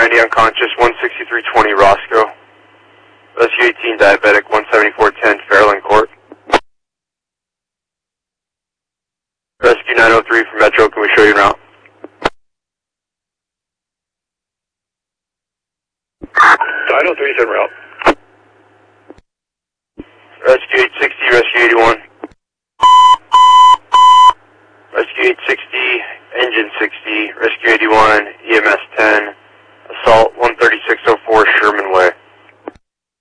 290 unconscious, 16320 Roscoe. Rescue 18 diabetic, 17410 Fairland Court. Rescue 903 from Metro, can we show you en route? 903 is en route. Rescue 860